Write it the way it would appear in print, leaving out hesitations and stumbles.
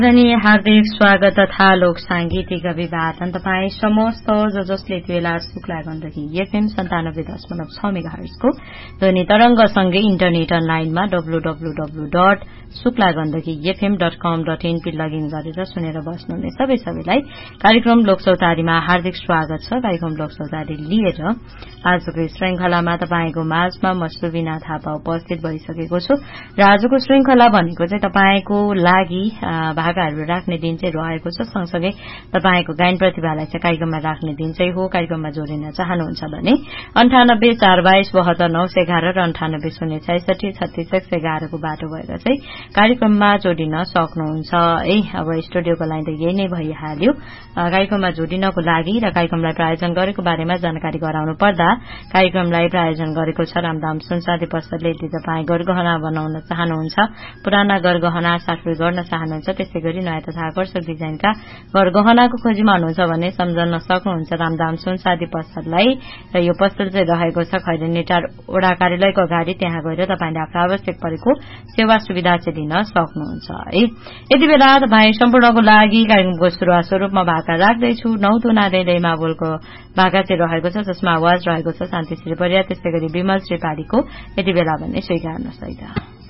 हार्दिक स्वागत तथा लोक सांगीतिक अभिवादन तपाईँ समस्त जसले त्यो बेला शुक्ला गण्डकी एफएम 97.6 मेगाहर्जको ध्वनि तरंगसँगै इन्टरनेट अनलाइनमा www.शुक्लागण्डकीfm.com.in पे लगइन गरेर सुनेर बस्नुहुने सबैलाई कार्यक्रम लोकसौतारीमा हार्दिक स्वागत छ। कार्यक्रम लोकसौतारी लिएर आजको श्रृंखलामा तपाईको माझमा म सुबिना थापा उपस्थित भइसकेको छु र आजको श्रृंखला भनेको चाहिँ तपाईको लागि भाकाहरू राख्ने दिन चाहिँ रहेको छ। सँगसँगै तपाईको गायन प्रतिभालाई चाहिँ कार्यक्रममा राख्ने दिन चाहिँ हो। कार्यक्रममा जोडिन चाहनुहुन्छ भने 9842727911 र 9806466111 को बाटो भएर चाहिँ कार्यक्रममा जोडिन सक्नुहुन्छ है। अब स्टुडियोको लाइन त यही नै भइहाल्यो। कार्यक्रममा जोडिनको लागि र कार्यक्रमलाई प्रायोजन गरेको बारेमा जानकारी गराउनु पर्दा कार्यक्रमलाई प्रायोजन गरेको छ रामदाम सुनसादी पसलले। यदि तपाईँ गरगहना बनाउन चाहनुहुन्छ, पुराना गरगहना साटफुट गर्न चाहनुहुन्छ, त्यसैगरी नयाँ तथा आकर्षक डिजाइनका गरगहनाको खोजीमा हुनुहुन्छ भने सम्झन सक्नुहुन्छ रामदाम सुनसादी पसललाई। र यो पसल चाहिँ रहेको छ खैरेनीटार वडा कार्यालयको अगाडि। त्यहाँ गएर तपाईले आफ्नो आवश्यक परेको सेवा सुविधा चाहिँ लिन सक्नुहुन्छ है। यति बेला तपाईँ सम्पूर्णको लागि कार्यक्रमको सुरुवात स्वरूपमा भाका राख्दैछु। नौतुना दैमा बोलको भाका चाहिँ रहेको छ, जसमा आवाज रहेको छ शान्ति श्री परिया, त्यसैगरी विमल श्री पाडीको। यति बेला भन्ने स्वीकार्नुहोस् है त।